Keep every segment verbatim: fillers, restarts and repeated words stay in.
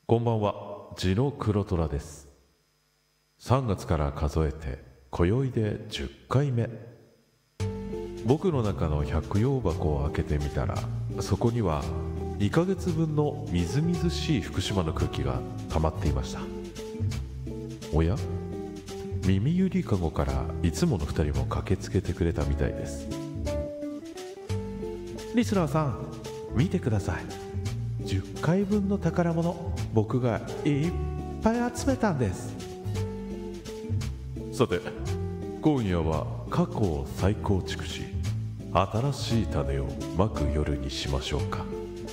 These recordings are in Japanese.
こんばんは、ジノクロトラです。さんがつから数えて今宵でじゅっかいめ。僕の中の百葉箱を開けてみたら、そこにはにかげつぶんのみずみずしい福島の空気が溜まっていました。おや、耳ゆりかごからいつものふたりも駆けつけてくれたみたいです。リスナーさん、見てください。じゅっかいぶんの宝物、僕がいっぱい集めたんです。さて、今夜は過去を再構築し、新しい種をまく夜にしましょうか。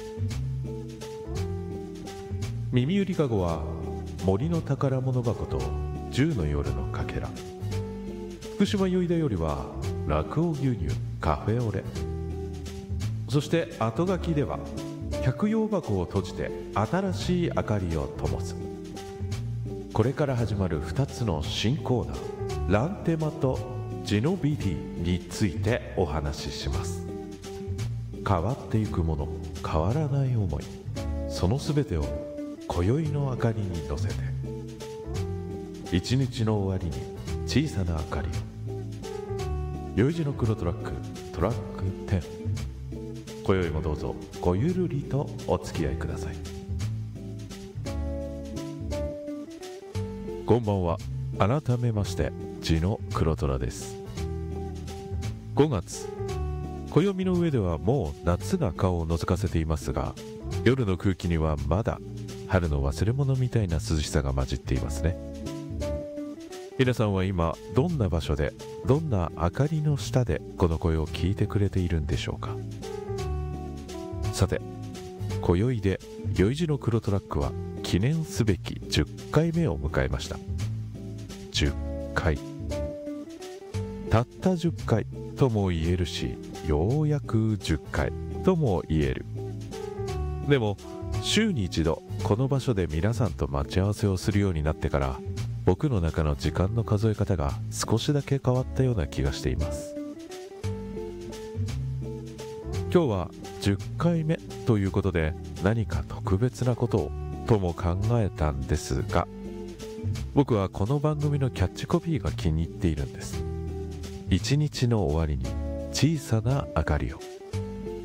耳ゆりかごは森の宝物箱と十の夜のかけら、福島酔いだよりは落王牛乳カフェオレ、そして後書きでは百葉箱を閉じて新しい明かりを灯す。これから始まるふたつの新コーナー、ランテマとジノビティについてお話しします。変わっていくもの、変わらない思い、そのすべてを今宵の明かりに乗せて、一日の終わりに小さな明かりを。酔いじの黒トラックトラックじゅう。今宵もどうぞごゆるりとお付き合いください。こんばんは、改めましてジノクロトラです。ごがつ、暦の上ではもう夏が顔を覗かせていますが、夜の空気にはまだ春の忘れ物みたいな涼しさが混じっていますね。皆さんは今どんな場所で、どんな明かりの下でこの声を聞いてくれているんでしょうか。さて、今宵で酔いじの黒トラックは記念すべきじゅっかいめを迎えました。じゅっかい、たったじゅっかいとも言えるし、ようやくじゅっかいとも言える。でも週に一度この場所で皆さんと待ち合わせをするようになってから、僕の中の時間の数え方が少しだけ変わったような気がしています。今日はじゅっかいめということで、何か特別なことをとも考えたんですが、僕はこの番組のキャッチコピーが気に入っているんです。一日の終わりに小さな明かりを。